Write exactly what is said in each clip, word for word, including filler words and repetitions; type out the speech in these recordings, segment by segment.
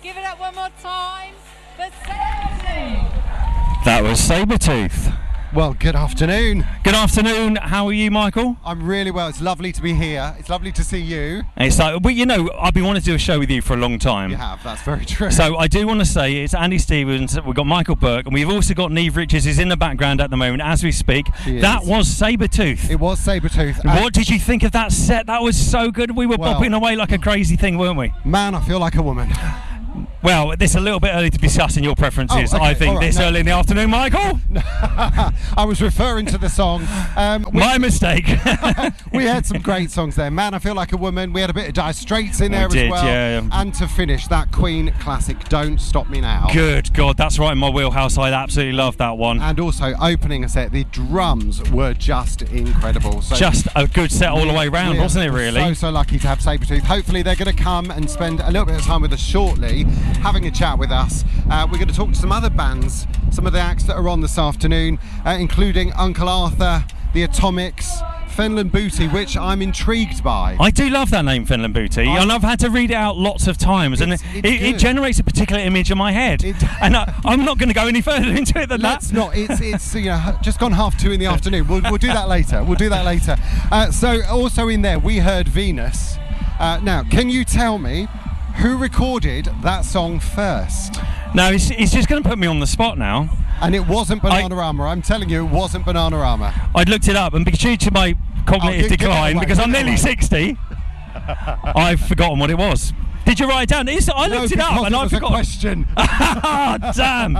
Give it up one more time for Sabretooth. That was Sabretooth. Well, good afternoon. Good afternoon. How are you, Michael? I'm really well. It's lovely to be here. It's lovely to see you. It's like, well, you know, I've been wanting to do a show with you for a long time. You have. That's very true. So I do want to say it's Andy Stevens. We've got Michael Burke, and we've also got Neve Richards is in the background at the moment as we speak. She is. That was Sabretooth. It was Sabretooth. What did you think of that set? That was so good. We were Well, bopping away like a crazy thing, weren't we? Man, I feel like a woman. Well, it's a little bit early to be discussing your preferences, Oh, okay, I think, all right, this no. early in the afternoon, Michael. I was referring to the song. Um, we, My mistake. we had some great songs there. Man, I Feel Like a Woman. We had a bit of Dire Straits in there We did, as well. yeah. And to finish, that Queen classic, Don't Stop Me Now. Good God, that's right in my wheelhouse. I absolutely love that one. And also, opening a set, the drums were just incredible. So Just a good set all the way round, we're wasn't it, really? So, so lucky to have Sabretooth. Hopefully they're going to come and spend a little bit of time with us shortly, having a chat with us. Uh, we're going to talk to some other bands, some of the acts that are on this afternoon, uh, including Uncle Arthur, the Atomics, Fenland Booty, which I'm intrigued by. I do love that name, Finland Booty, I- and I've had to read it out lots of times, and It's- it, it's it, it good. generates a particular image in my head. It- and I, I'm not going to go any further into it than Let's that. not. It's it's you know just gone half two in the afternoon. We'll we'll do that later. We'll do that later. Uh, so also in there we heard Venus. Uh, now, can you tell me who recorded that song first? No, it's, it's just going to put me on the spot now. And it wasn't Bananarama. I'm telling you, it wasn't Bananarama. I'd looked it up, and because due to my cognitive Oh, give- give it decline, away, because give I'm it nearly away. sixty, I've forgotten what it was. Did you write it down? It's, I No, looked it up, because and it I was a forgot. question. Ah, damn!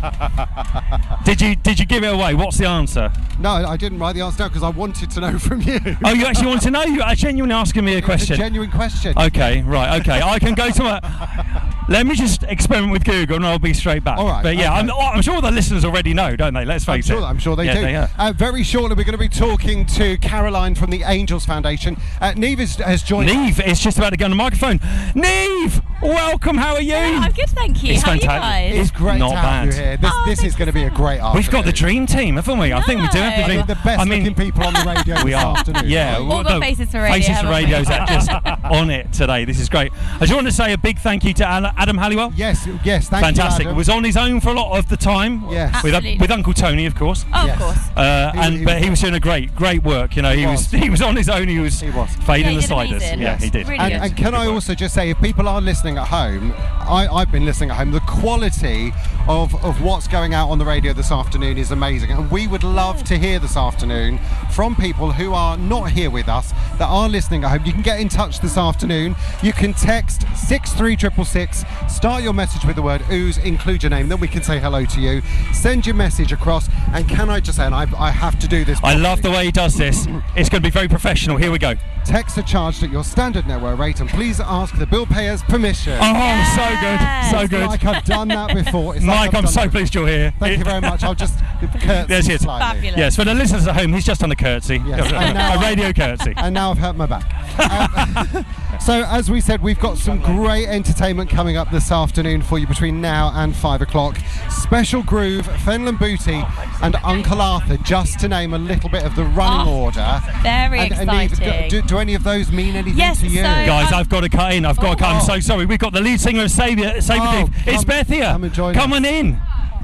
Did you did you give it away? What's the answer? No, I didn't write the answer down because I wanted to know from you. Oh, you actually want to know? You are genuinely asking me a It's a question. genuine question. Okay, right, okay. I can go to a... Let me just experiment with Google and I'll be straight back. All right, But yeah, okay. I'm, oh, I'm sure the listeners already know, don't they? Let's I'm face sure, it. I'm sure they Yeah, do. they are. uh, very shortly, we're going to be talking to Caroline from the Angels Foundation. Uh, Neve has, has joined. Neve is just about to get on the microphone. Neve, welcome. How are you? Yeah, I'm good, thank you. It's How fantastic. are you guys? It's great Not to have you bad. here. This, Oh, this thank is going to you be a so great afternoon. We've got the dream team, haven't we? I think we do have the No. dream. the best I mean, looking people on the radio we this are. afternoon. Yeah, right? All got faces for radio, Faces for haven't we? radios are just on it today. This is great. I just want to say a big thank you to Al- Adam Halliwell. Yes, yes, thank Fantastic. you, Adam. Was on his own for a lot of the time. Yes. With, Absolutely. with Uncle Tony, of course. Oh, Yes. of course. Uh, He- and he but was- he was doing a great, great work. You know, he, He was. was. he was on his own. He was He was. fading Yeah, the he did sliders. amazing. Yeah, Yes. he did. Really And, good. and can I also just say, if people are listening at home, I, I've been listening at home, the quality of, of what's going out on the radio this afternoon is amazing. And we would love to hear this afternoon from people who are not here with us, that are listening at home. You can get in touch this afternoon. You can text six three six six six, start your message with the word ooze, include your name, then we can say hello to you. Send your message across. And can I just say, and I, I have to do this I love the properly. way he does this. It's going to be very professional. Here we go. Texts are charged at your standard network rate, and please ask the bill payer's permission. Oh, so good, so It's good. like I've done that before. It's like Mike, I've I'm done so that- pleased you're here. Thank you very much. I'll just curtsy Yes, yes. slightly. Fabulous. Yes, for the listeners at home, he's just done a curtsy. Yes, and now- a radio curtsy. And now I've hurt my back. Um, so, as we said, we've got some great entertainment coming up this afternoon for you between now and five o'clock. Special Groove, Fenland Booty, and Uncle Arthur, just to name a little bit of the running Oh, order. Very And, and Eve, exciting. do, do any of those mean anything Yes, to you? so- Guys, Um, I've got to cut in. I've got to cut. I'm oh. so sorry. We've got the lead singer of Savior, Savior Oh, Thief. It's come- Beth here. come and join Come us. on in.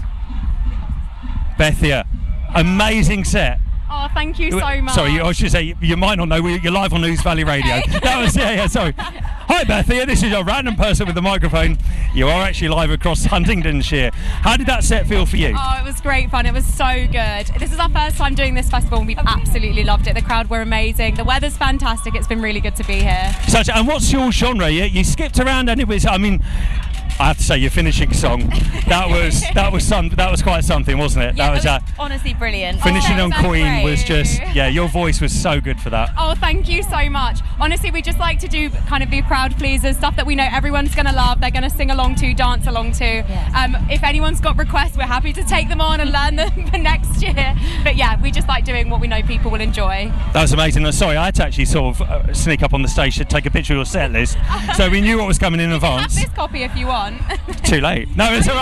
Beth here. Amazing set. Oh, thank you so much. Sorry, I should say you might not know we- you're live on News Valley Radio. Okay. That was yeah, yeah. Sorry. Hi, Beth here. This is a random person with the microphone. You are actually live across Huntingdonshire. How did that set feel for you? Oh, it was great fun. It was so good. This is our first time doing this festival and we've absolutely loved it. The crowd were amazing. The weather's fantastic. It's been really good to be here. Such, and what's your genre? You, you skipped around and it was. I mean, I have to say your finishing song. That was that was some. That was quite something, wasn't it? Yeah, that was it uh, honestly brilliant. finishing Oh, on thank Queen you. was just. Yeah, your voice was so good for that. Oh, thank you so much. Honestly, we just like to do kind of the crowd pleasers, stuff that we know everyone's going to love, they're going to sing along to, dance along to. Yes. Um, if anyone's got requests, we're happy to take them on and learn them for next year. But yeah, we just like doing what we know people will enjoy. That was amazing. Uh, Sorry, I had to actually sort of uh, sneak up on the stage to take a picture of your set list, so we knew what was coming in Have advance. this copy if you want. want. Too late. No, it's all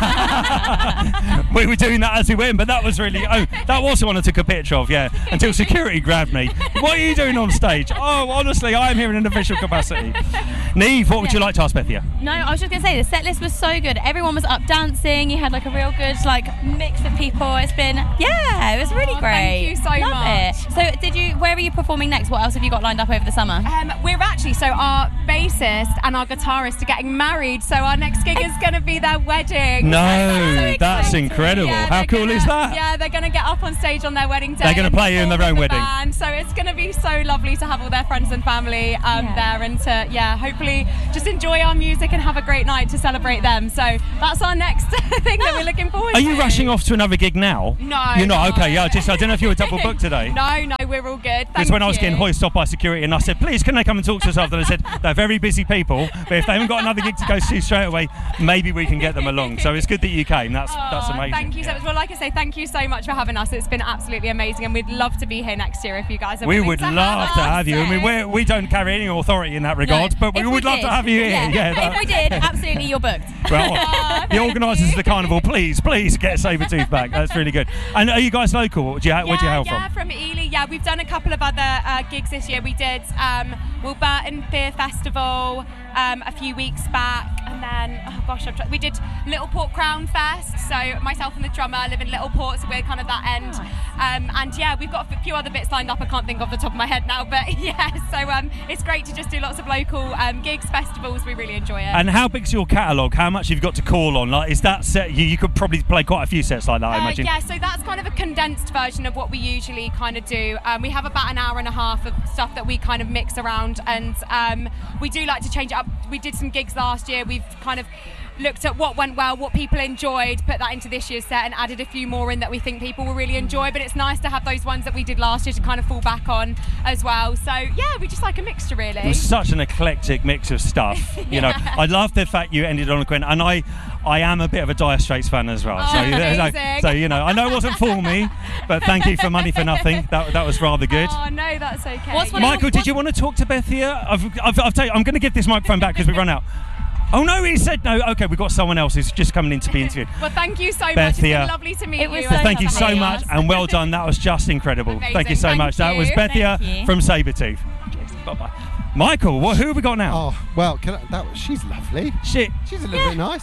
right. We were doing that as we went, but that was really. Oh, that was the one I took a picture of. Yeah. Until security grabbed me. What are you doing on stage? Oh, honestly, I am here in an official capacity. Neve, what would you like to ask Bethia? No, I was just going to say, the set list was so good. Everyone was up dancing. You had like a real good like mix of people. It's been, yeah, it was really Oh, great. thank you so Love much. It. So did you, where are you performing next? What else have you got lined up over the summer? Um, we're actually, so our bassist and our guitarist are getting married, so our next gig is going to be their wedding. No, So that's exciting. incredible. Yeah, How they're cool gonna- is that? Yeah, they're going to get up on stage on their wedding day. They're gonna and play you in their perform own with the wedding. band, so it's going to be so lovely to have all their friends and family um, Yeah. there and to, yeah, hopefully just enjoy our music and have a great night to celebrate them. So that's our next thing that we're looking forward to. Are you rushing off to another gig now? No. You're not? no. Okay, yeah, just I don't know if you were double booked today. No, no, we're all good. Because Thank when I was you. getting hoisted off by security and I said, please, can they come and talk to us after? They said, they're very busy people, but if they haven't got another gig to go to straight away, maybe we can get them along. So it's good that you came. That's that's Oh, amazing. Thank you so Yeah. much. Well, like I say, thank you so much for having us. It's been absolutely amazing, and we'd love to be here next year if you guys are We willing would to love have to us. have you. I mean, we're, we don't carry any authority in that regard, No. but we If would love did, to have you here. Yeah, Yeah, if that- we did, absolutely, you're booked. Well, Oh, the thank organisers you. of the carnival, please, please get Sabretooth back. That's really good. And are you guys local? Do you, where do you yeah, hail yeah, from? from Ely. Yeah, we've done a couple of other uh, gigs this year. We did um, Wilburton Beer Festival um, a few weeks back, and then oh gosh, I'm try- we did Little Port Crown Fest. So myself and the drummer live in Little Port, so we're kind of that end. Um, and yeah, we've got a few other bits lined up. I can't think off the top of my head now, but yeah. So um, it's great to just do lots of local um, gigs, festivals. We really enjoy it. And how big's your catalogue? How much have you got to call on? Like, is that set? You, you could probably play quite a few sets like that, I Uh, imagine. yeah, so that's kind of a condensed version of what we usually kind of do. Um, we have about an hour and a half of stuff that we kind of mix around, and um, we do like to change it up. We did some gigs last year. We've kind of looked at what went well, what people enjoyed, put that into this year's set, and added a few more in that we think people will really enjoy. But it's nice to have those ones that we did last year to kind of fall back on as well. So yeah, we just like a mixture, really. It was such an eclectic mix of stuff. You know, I love the fact you ended on a Quinn, and I, I am a bit of a Dire Straits fan as well. Oh, so, you know, amazing. so you know, I know it wasn't for me, but thank you for Money for Nothing. That that was rather good. Oh no, that's okay. What's one of Michael, did you want to talk to Bethia? I've, I've, I've taken, I'm going to give this microphone back because we run out. Oh no, he said no. Okay, we've got someone else who's just coming in to be interviewed. Well, thank you so much. It's Bethia. been lovely to meet It was you. so and Thank you lovely so to meet much, us. and well done. That was just incredible. Amazing, Thank you so thank much. That was you. Bethia Thank you. from Sabretooth. Bye bye. Michael, well, who have we got now? Oh, well, can I, that, she's lovely. Shit. She's a little bit nice.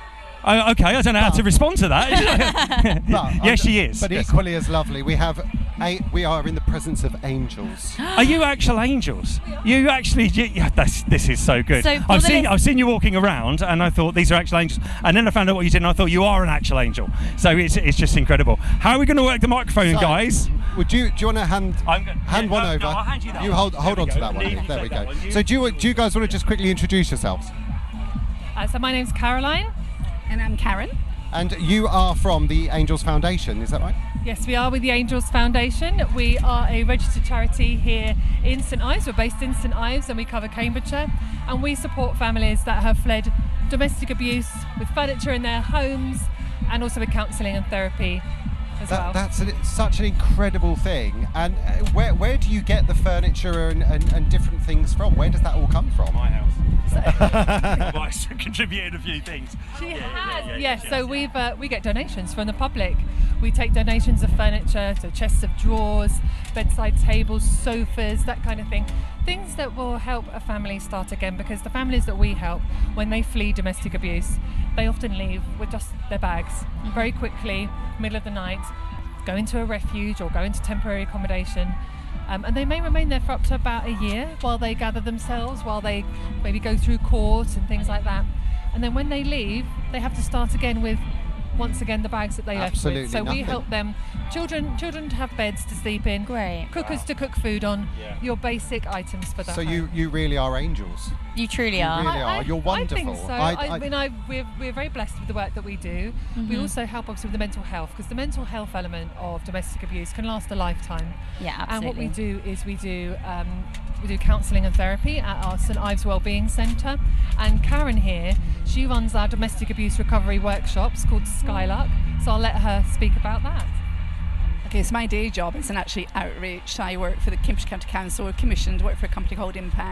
Oh, okay, I don't know how to respond to that. But, yes, she is. But Yes. equally as lovely, we have a, we are in the presence of angels. Are you actual angels? You actually? You, yeah, that's, this is so good. So, for I've the seen list- I've seen you walking around, and I thought these are actual angels. And then I found out what you did, and I thought you are an actual angel. So it's it's just incredible. How are we going to work the microphone, So, guys? Would you do you want to hand I'm go- hand yeah, one no, over? no, I'll hand you that one. hold There hold we on to go. that one. Leave There you we take go. that one. You- So do you do you guys want to just quickly introduce yourselves? Uh, so my name's Caroline. And I'm Karen. And you are from the Angels Foundation, is that right? Yes, we are with the Angels Foundation. We are a registered charity here in St Ives. We're based in St Ives and we cover Cambridgeshire. And we support families that have fled domestic abuse with furniture in their homes and also with counselling and therapy as That, well. that's an, such an incredible thing. And uh, where where do you get the furniture and, and, and different things from? Where does that all come from? My house. My wife's contributed a few things. She Yeah, yeah, has. yeah, yeah, yes, yes, so yeah. we've uh, we get donations from the public. We take donations of furniture, so chests of drawers, bedside tables, sofas, that kind of thing. Things that will help a family start again, because the families that we help, when they flee domestic abuse, they often leave with just their bags very quickly, middle of the night, go into a refuge or go into temporary accommodation. Um, and they may remain there for up to about a year while they gather themselves, while they maybe go through court and things like that. And then when they leave, they have to start again with, once again, the bags that they Absolutely left with. So nothing. we help them, children children to have beds to sleep in, Great. cookers to cook food on, Yeah. your basic items for that So home. you, you really are angels. You truly You are. really are. You're wonderful. I think so. I- I, I- mean, I, we're, we're very blessed with the work that we do. We Mm-hmm. also help obviously with the mental health, because the mental health element of domestic abuse can last a lifetime. Yeah, And what we absolutely. do is we do um, we do counselling and therapy at our St Ives Wellbeing Centre. And Karen here, she runs our domestic abuse recovery workshops called Skylark. So I'll let her speak about that. Okay, so my day job is in actually outreach. I work for the Cambridge County Council. We're commissioned to work for a company called Impact,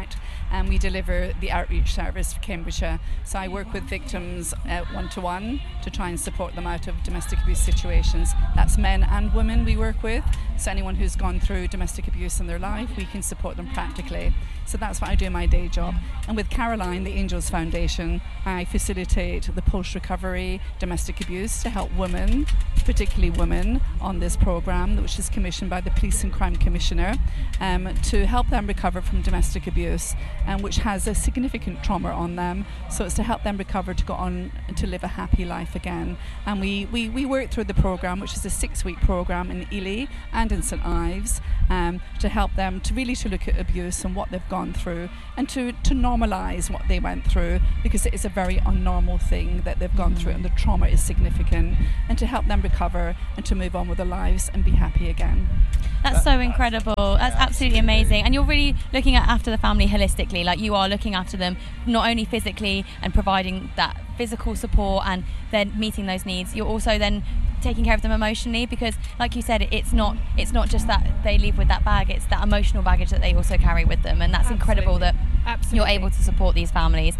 and we deliver the outreach service for Cambridgeshire. So I work with victims uh, one-to-one to try and support them out of domestic abuse situations. That's men and women we work with. So anyone who's gone through domestic abuse in their life, we can support them practically. So that's what I do in my day job. And with Caroline, the Angels Foundation, I facilitate the post-recovery domestic abuse to help women, particularly women, on this programme, which is commissioned by the Police and Crime Commissioner, um, to help them recover from domestic abuse, and um, which has a significant trauma on them. So it's to help them recover to go on to live a happy life again. And we, we, we work through the programme, which is a six-week programme in Ely and in St Ives, um, to help them to really to look at abuse and what they've gone through, and to, to normalise what they went through, because it is a very unnormal thing that they've gone mm-hmm. through, and the trauma is significant, and to help them recover and to move on with their lives and be happy again. That's so incredible. That's absolutely amazing. And you're really looking at after the family holistically, like you are looking after them not only physically and providing that physical support and then meeting those needs, you're also then taking care of them emotionally, because like you said, it's not it's not just that they leave with that bag, it's that emotional baggage that they also carry with them, and that's Absolutely. incredible that Absolutely. you're able to support these families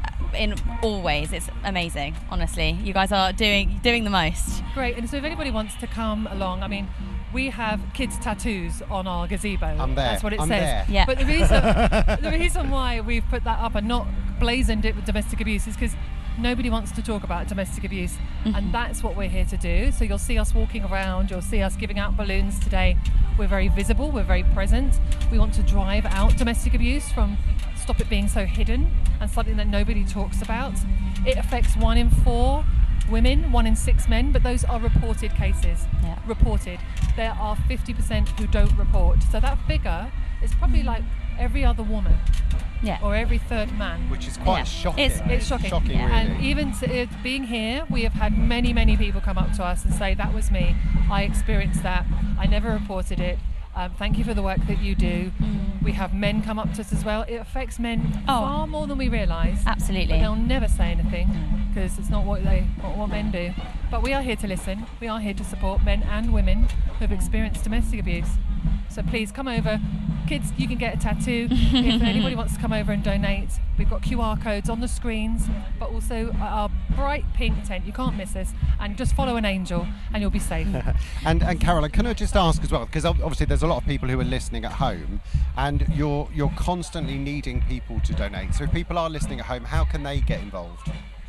in all ways. It's amazing, honestly. You guys are doing doing the most. Great. And so if anybody wants to come along, I mean, we have kids' tattoos on our gazebo. I'm there. That's what it I'm says. there. Yeah. But the reason the reason why we've put that up and not blazoned it with domestic abuse is because nobody wants to talk about domestic abuse, mm-hmm. and that's what we're here to do. So you'll see us walking around, you'll see us giving out balloons today. We're very visible, we're very present. We want to drive out domestic abuse, from stop it being so hidden and something that nobody talks about. It affects one in four women, one in six men, but those are reported cases. Yeah. Reported. There are fifty percent who don't report. So that figure is probably like every other woman. Yeah. Or every third man. Which is quite Yeah. shocking. It's, it's shocking. Shocking, Yeah. really. And even to, it, being here, we have had many, many people come up to us and say, that was me. I experienced that. I never reported it. Um, thank you for the work that you do. Mm. We have men come up to us as well. It affects men Oh. far more than we realise. Absolutely. But they'll never say anything because it's not what they what, what men do. But we are here to listen. We are here to support men and women who have experienced domestic abuse. So please come over. Kids, you can get a tattoo. If anybody wants to come over and donate, we've got Q R codes on the screens, but also our bright pink tent. You can't miss us. And just follow an angel and you'll be safe. and and Caroline, can I just ask as well, because obviously there's a lot of people who are listening at home, and you're you're constantly needing people to donate. So if people are listening at home, how can they get involved?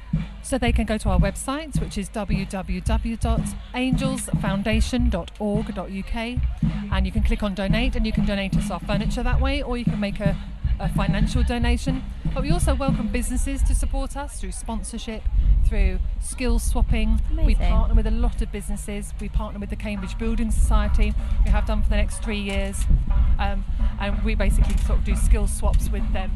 So they can go to our website, which is w w w dot angels foundation dot org dot u k, and you can click on donate, and you can donate us our furniture that way, or you can make a, a financial donation. But we also welcome businesses to support us through sponsorship, through skills swapping. We Amazing. partner with a lot of businesses. We partner with the Cambridge Building Society. We have done for the next three years, um, and we basically sort of do skills swaps with them,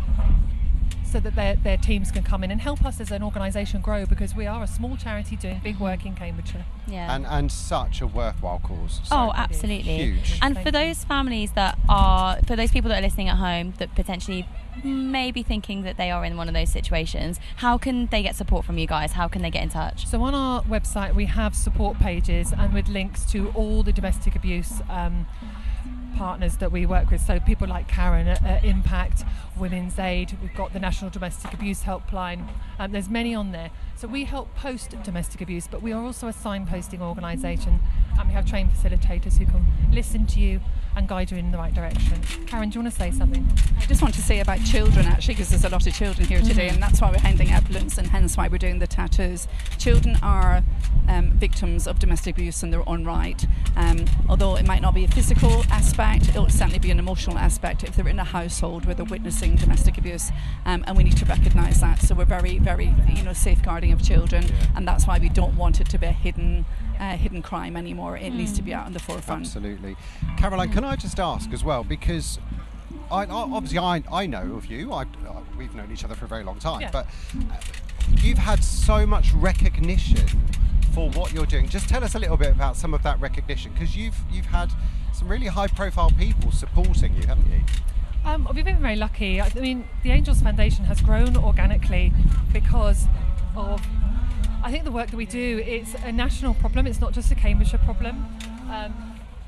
so that their, their teams can come in and help us as an organisation grow, because we are a small charity doing big work in Cambridgeshire. Yeah. And and such a worthwhile cause. So Oh, absolutely. huge. And Thank for you. those families that are, for those people that are listening at home that potentially may be thinking that they are in one of those situations, how can they get support from you guys? How can they get in touch? So on our website we have support pages, and with links to all the domestic abuse um, partners that we work with. So people like Karen at, at Impact, Women's Aid, we've got the National Domestic Abuse Helpline, um, there's many on there. So we help post domestic abuse, but we are also a signposting organisation, and we have trained facilitators who can listen to you and guide you in the right direction. Karen, do you want to say something? I just want to say about children, actually, because there's a lot of children here today, and that's why we're handing out balloons, and hence why we're doing the tattoos. Children are um, victims of domestic abuse in their own right. Um, although it might not be a physical aspect, it will certainly be an emotional aspect if they're in a household where they're witnessing domestic abuse, um, and we need to recognise that. So we're very, very, you know, safeguarding of children, and that's why we don't want it to be a hidden, uh, hidden crime anymore. It mm. needs to be out on the forefront. Absolutely. Caroline, can I just ask as well, because I, I obviously I, I know of you, I, I, we've known each other for a very long time, Yeah. but uh, you've had so much recognition for what you're doing. Just tell us a little bit about some of that recognition, because you've you've had some really high profile people supporting you, haven't you? Um, we've been very lucky. I mean, the Angels Foundation has grown organically because of, I think, the work that we do. It's a national problem. It's not just a Cambridgeshire problem. Um,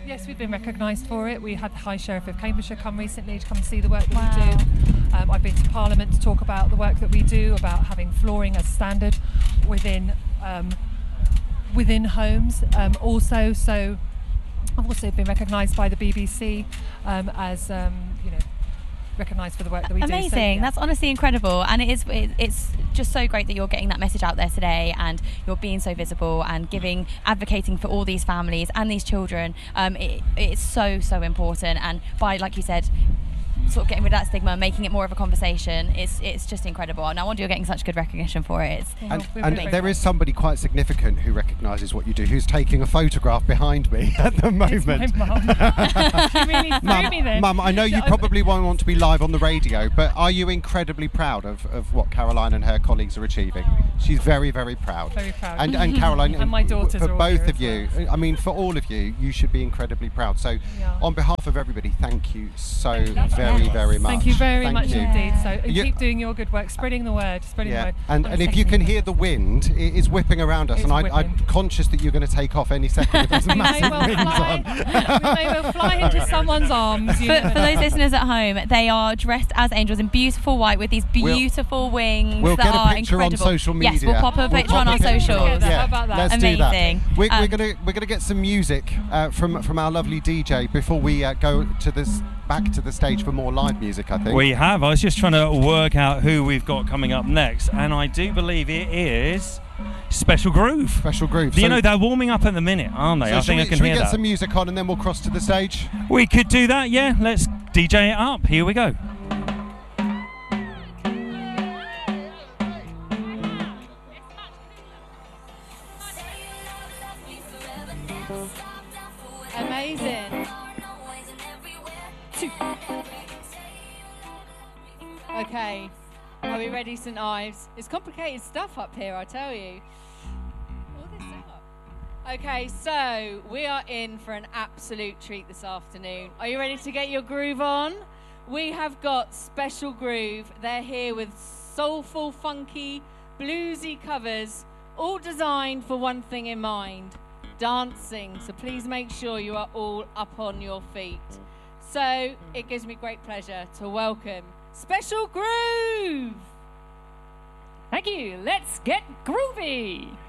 Yes, we've been recognised for it. We had the High Sheriff of Cambridgeshire come recently to come and see the work that Wow. we do. Um, I've been to Parliament to talk about the work that we do, about having flooring as standard within um, within homes. Um, also, so I've also been recognised by the B B C um, as um, you know recognised for the work that we do. So, Amazing. yeah. That's honestly incredible, and it is it, it's just so great that you're getting that message out there today, and you're being so visible and giving advocating for all these families and these children. Um, it, it's so so important, and by, like you said, sort of getting rid of that stigma, making it more of a conversation, it's it's just incredible. And no wonder you're getting such good recognition for it. It's, Yeah, And, we're and really there is somebody quite significant who recognises what you do, who's taking a photograph behind me at the It's my moment. mum. She really threw Mum, me then. Mum, I know you I'm- probably won't want to be live on the radio, but are you incredibly proud of, of what Caroline and her colleagues are achieving? She's very, very proud. Very proud. And, and Caroline, And my daughters for are all both here of as you, well. I mean, for all of you, you should be incredibly proud. So, Yeah. on behalf of everybody, thank you so That's very, nice. very much. Thank you very Thank much you. indeed. So and You- keep doing your good work, spreading the word, spreading the Yeah, word. and, On and the if you can second- hear the wind, it is whipping around us, It's and I, I'm whipping. conscious that you're going to take off any second if there's a we may massive well wind fly. on. we may well fly into someone's arms. You for, never for know. those listeners at home, they are dressed as angels in beautiful white with these We'll- beautiful wings We'll that get a are picture on incredible. social Yes, media. we'll pop a We'll picture pop on a our picture socials. together. Yeah, How about that? let's do that. Amazing. We're, we're Um, gonna we're gonna get some music uh, from from our lovely D J before we uh, go to this back to the stage for more live music. I think We have. I was just trying to work out who we've got coming up next, and I do believe it is Special Groove. special groove. You So- know, they're warming up at the minute, aren't they? so I should think we, I can should we hear get that. some music on and then we'll cross to the stage? We could do that, yeah. Let's D J it up. Here we go. Amazing. Okay, are we ready, St Ives? It's complicated stuff up here, I tell you. All this setup. Okay, so we are in for an absolute treat this afternoon. Are you ready to get your groove on? We have got Special Groove. They're here with soulful, funky, bluesy covers, all designed for one thing in mind: dancing. So please make sure you are all up on your feet. So it gives me great pleasure to welcome Special Groove. Thank you. Let's get groovy.